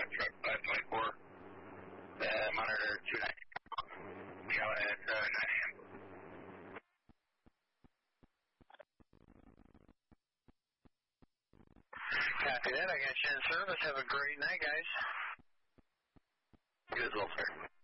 truck 524. Monitor 290. Show at 9 a.m. Copy that. I got you in service. Have a great night, guys. You as well, sir.